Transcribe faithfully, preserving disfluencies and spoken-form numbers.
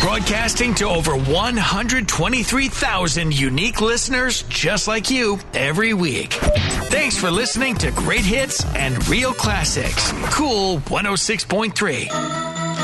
Broadcasting to over one hundred twenty-three thousand unique listeners just like you every week. Thanks for listening to Great Hits and Real Classics. Cool one oh six point three.